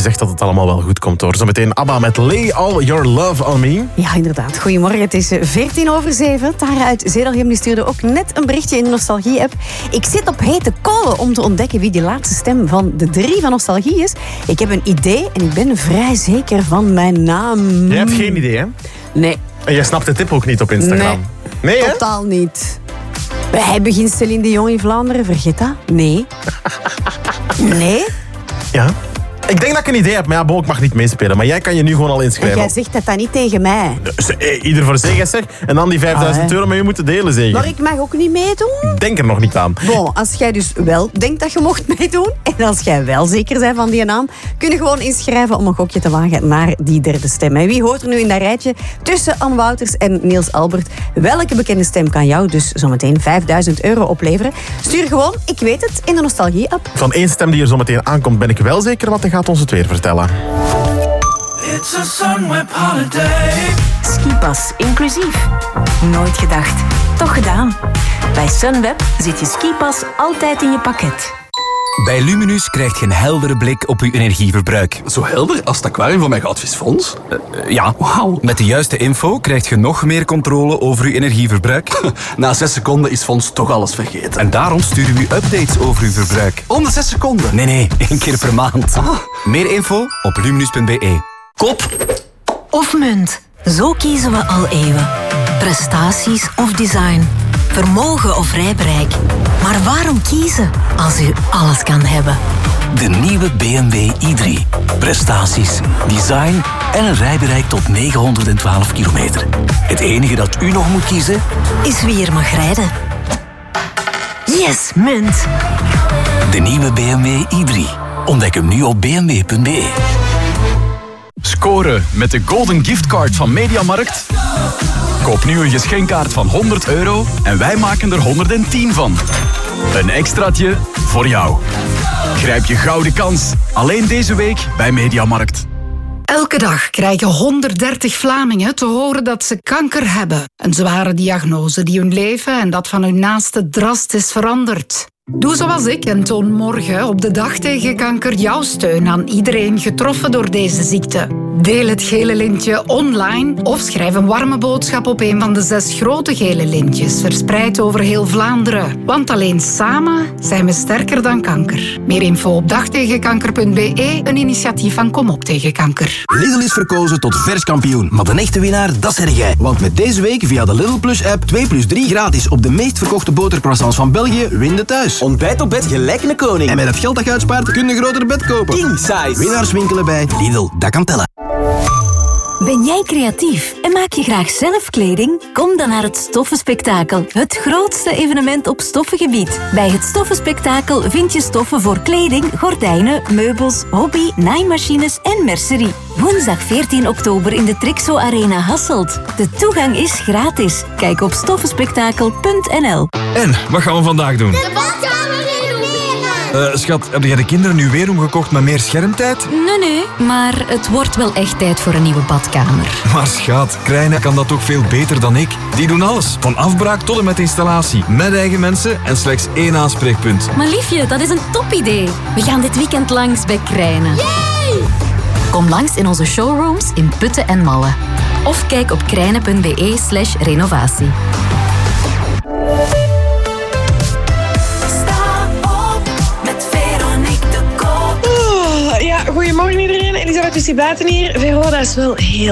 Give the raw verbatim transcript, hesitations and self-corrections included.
gezegd dat het allemaal wel goed komt, hoor. Zometeen ABBA met Lay All Your Love On Me. Ja, inderdaad. Goedemorgen, het is veertien over zeven. Tara uit Zedelgem die stuurde ook net een berichtje in de Nostalgie-app. Ik zit op hete kolen om te ontdekken wie die laatste stem van de drie van Nostalgie is. Ik heb een idee en ik ben vrij zeker van mijn naam. Jij hebt geen idee, hè? Nee. En jij snapt de tip ook niet op Instagram? Nee, nee totaal niet. Hij begint Céline Dion in Vlaanderen, vergeet dat? Nee. Nee? Ja. Ik denk dat ik een idee heb, maar ja, Bo, ik mag niet meespelen. Maar jij kan je nu gewoon al inschrijven. En jij zegt dat dat niet tegen mij. Dus, eh, ieder voor zich, zeg. En dan die vijfduizend ah, euro met je moeten delen, zeg. Maar ik mag ook niet meedoen? Denk er nog niet aan. Bon, als jij dus wel denkt dat je mocht meedoen, en als jij wel zeker bent van die naam, kun je gewoon inschrijven om een gokje te wagen naar die derde stem. En wie hoort er nu in dat rijtje tussen Anne Wouters en Niels Albert? Welke bekende stem kan jou dus zometeen vijfduizend euro opleveren? Stuur gewoon, ik weet het, in de Nostalgie-app. Van één stem die er zometeen aankomt, ben ik wel zeker, want hij gaat ons het weer vertellen. It's a Sunweb holiday. Skipas inclusief. Nooit gedacht. Toch gedaan. Bij Sunweb zit je skipas altijd in je pakket. Bij Luminus krijg je een heldere blik op je energieverbruik. Zo helder als het aquarium van mijn goudvisfonds? Uh, uh, ja, wauw. Met de juiste info krijg je nog meer controle over je energieverbruik. Na zes seconden is Fons toch alles vergeten. En daarom sturen we u updates over uw verbruik. Om de zes seconden? Nee, nee, één keer per maand. Ah. Meer info op luminus punt b e. Kop of munt. Zo kiezen we al eeuwen. Prestaties of design. Vermogen of rijbereik. Maar waarom kiezen als u alles kan hebben? De nieuwe B M W i drie. Prestaties, design en een rijbereik tot negenhonderdtwaalf kilometer. Het enige dat u nog moet kiezen is wie er mag rijden. Yes, munt. De nieuwe B M W i drie. Ontdek hem nu op b m w punt b e. Scoren met de Golden Giftcard van Mediamarkt. Koop nu een geschenkkaart van honderd euro en wij maken er honderdtien van. Een extraatje voor jou. Grijp je gouden kans. Alleen deze week bij Mediamarkt. Elke dag krijgen honderddertig Vlamingen te horen dat ze kanker hebben. Een zware diagnose die hun leven en dat van hun naasten drastisch verandert. Doe zoals ik en toon morgen op de dag tegen kanker jouw steun aan iedereen getroffen door deze ziekte. Deel het gele lintje online of schrijf een warme boodschap op een van de zes grote gele lintjes verspreid over heel Vlaanderen. Want alleen samen zijn we sterker dan kanker. Meer info op dagtegenkanker punt b e, een initiatief van Kom op tegen kanker. Lidl is verkozen tot vers kampioen, maar de echte winnaar, dat zeg jij. Want met deze week via de Lidl Plus app twee plus drie gratis op de meest verkochte botercroissants van België, win de thuis. Ontbijt op bed gelijk een koning. En met het geld dat je uitspaart, kun je een groter bed kopen. King size. Winnaars winkelen bij Lidl, dat kan tellen. Ben jij creatief en maak je graag zelf kleding? Kom dan naar het Stoffenspektakel, het grootste evenement op stoffengebied. Bij het Stoffenspektakel vind je stoffen voor kleding, gordijnen, meubels, hobby, naaimachines en mercerie. Woensdag veertien oktober in de Trixo Arena Hasselt. De toegang is gratis. Kijk op stoffenspektakel punt n l. En, wat gaan we vandaag doen? De badkamer renoveren! Uh, schat, heb jij de kinderen nu weer omgekocht met meer schermtijd? Nee, nee, maar het wordt wel echt tijd voor een nieuwe badkamer. Maar schat, Krijnen kan dat toch veel beter dan ik? Die doen alles, van afbraak tot en met installatie. Met eigen mensen en slechts één aanspreekpunt. Maar liefje, dat is een topidee. We gaan dit weekend langs bij Krijnen. Yay! Kom langs in onze showrooms in Putten en Malle. Of kijk op krijnen punt b e slash renovatie. Goedemorgen iedereen, Elisabeth Wissi-Buiten hier. Vero, dat is wel heel